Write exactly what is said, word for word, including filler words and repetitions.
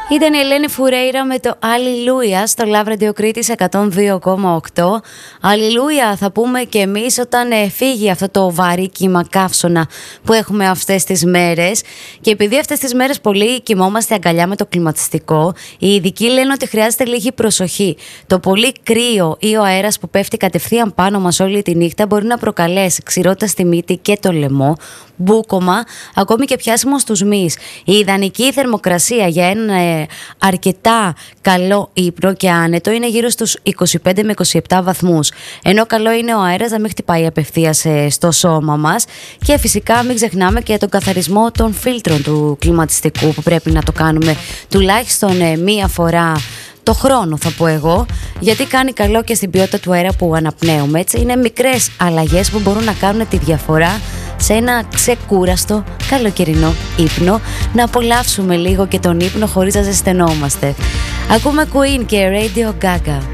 Ήταν η Ελένη Φουρέιρα με το Αλληλούια στο Love Radio Κρήτης εκατόν δύο κόμμα οκτώ. Αλληλούια θα πούμε και εμείς όταν ε, φύγει αυτό το βαρύ κύμα καύσωνα που έχουμε αυτές τις μέρες. Και επειδή αυτές τις μέρες πολύ κοιμόμαστε αγκαλιά με το κλιματιστικό, οι ειδικοί λένε ότι χρειάζεται λίγη προσοχή. Το πολύ κρύο ή ο αέρας που πέφτει κατευθείαν πάνω μας όλη τη νύχτα μπορεί να προκαλέσει ξηρότητα στη μύτη και το λαιμό, μπούκομα, ακόμη και πιάσιμο στους μυς. Η ιδανική θερμοκρασία για ένα ε, αρκετά καλό ύπνο και άνετο είναι γύρω στους είκοσι πέντε με είκοσι επτά βαθμούς. Ενώ καλό είναι ο αέρας να μην χτυπάει απευθείας ε, στο σώμα μας. Και φυσικά μην ξεχνάμε και τον καθαρισμό των φίλτρων του κλιματιστικού που πρέπει να το κάνουμε τουλάχιστον ε, μία φορά το χρόνο, θα πω εγώ, γιατί κάνει καλό και στην ποιότητα του αέρα που αναπνέουμε. Έτσι, είναι μικρές αλλαγές που μπορούν να κάνουν τη διαφορά σε ένα ξεκούραστο καλοκαιρινό ύπνο. Να απολαύσουμε λίγο και τον ύπνο χωρίς να ζεσθενόμαστε. Ακούμε Queen και Radio Gaga.